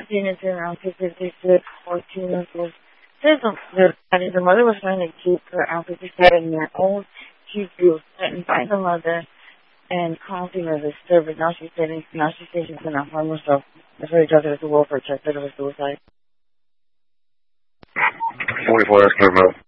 Christina is around 256, 14 months old. Says the mother was trying to keep her out 57 year old. She feels threatened by the mother and causing her disturbance. Now she's saying she's going to harm herself. That's why they took her to welfare check that it was suicide. 44 Escort,